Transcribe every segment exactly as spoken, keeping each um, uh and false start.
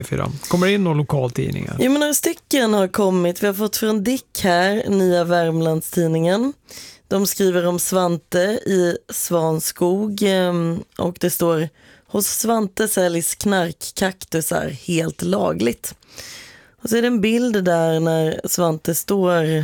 fyra. Kommer det in några lokaltidningar? Jo, men några stycken har kommit. Vi har fått från Dick här, Nya Värmlandstidningen. De skriver om Svante i Svanskog och det står: hos Svante säljs knarkkaktusar helt lagligt. Och så är det en bild där när Svante står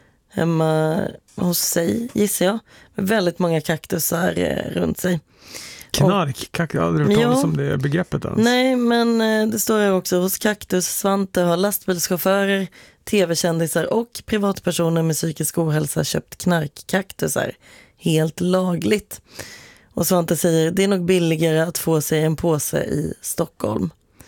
hemma hos sig, gissar jag, med väldigt många kaktusar runt sig. Knark, kaktus, jag har aldrig hört talas om det begreppet ens. Nej, men det står här också: hos Kaktus Svante har lastbilschaufförer, tv-kändisar och privatpersoner med psykisk ohälsa köpt knarkkaktusar helt lagligt. Och Svante säger: det är nog billigare att få sig en påse i Stockholm.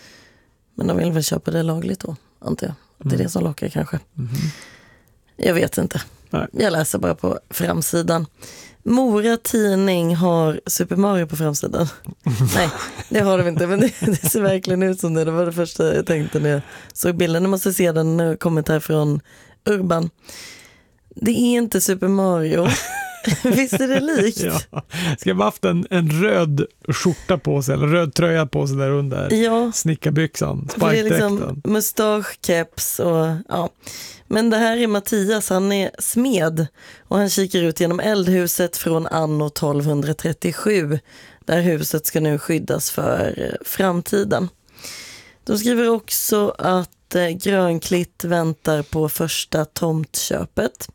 Men de vill väl köpa det lagligt då, antar jag. Det är mm. det som lockar kanske. Mm. Jag vet inte. Nej. Jag läser bara på framsidan. Mora tidning har Super Mario på framsidan. Nej, det har de inte, men det, det ser verkligen ut som det. Det var det första jag tänkte när jag såg bilden. Nu måste jag se den kommentar från Urban. Det är inte Super Mario. Visst är det likt? Ja. Ska jag ha haft en, en röd skjorta på sig, eller röd tröja på sig där under. Ja. Snickarbyxan, För det är liksom mustasch, keps och ja. Men det här är Mattias, han är smed och han kikar ut genom eldhuset från anno tolvhundratrettiosju. Där huset ska nu skyddas för framtiden. De skriver också att eh, Grönklitt väntar på första tomtköpet.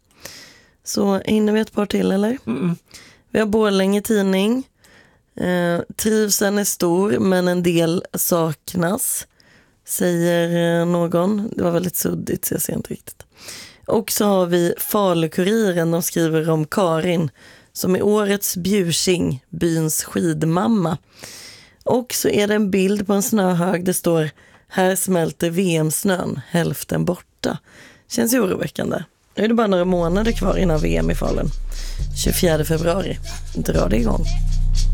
Så hinner vi ett par till, eller? Mm. Vi har Borlänge tidning. Eh, trivseln är stor, men en del saknas, säger eh, någon. Det var väldigt suddigt, så jag ser inte riktigt. Och så har vi Falukuriren. De skriver om Karin, som är årets Bjursing, byns skidmamma. Och så är det en bild på en snöhög. Det står: här smälter V M-snön, hälften borta. Känns ju oroväckande. Nu är det bara några månader kvar innan V M i Falun. tjugofjärde februari drar det igång.